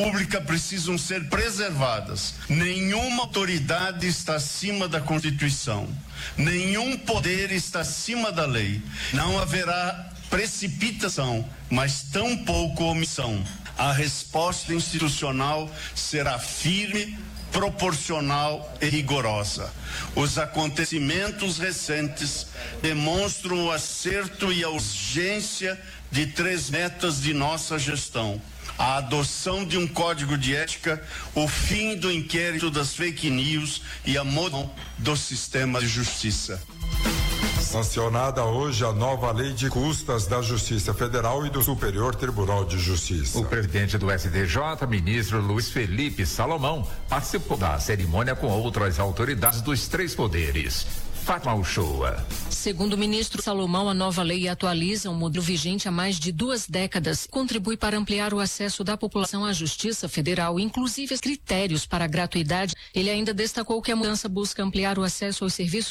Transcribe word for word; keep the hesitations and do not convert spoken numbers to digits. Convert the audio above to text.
pública precisam ser preservadas. Nenhuma autoridade está acima da Constituição. Nenhum poder está acima da lei. Não haverá precipitação, mas tampouco omissão. A resposta institucional será firme, proporcional e rigorosa. Os acontecimentos recentes demonstram o acerto e a urgência de três metas de nossa gestão: a adoção de um código de ética, o fim do inquérito das fake news e a mudança do sistema de justiça. Sancionada hoje a nova lei de custas da Justiça Federal e do Superior Tribunal de Justiça. O presidente do S T J, ministro Luiz Felipe Salomão, participou da cerimônia com outras autoridades dos três poderes. Fátima Uchoa. Segundo o ministro Salomão, a nova lei atualiza um modelo vigente há mais de duas décadas, contribui para ampliar o acesso da população à Justiça Federal, inclusive os critérios para a gratuidade. Ele ainda destacou que a mudança busca ampliar o acesso aos serviços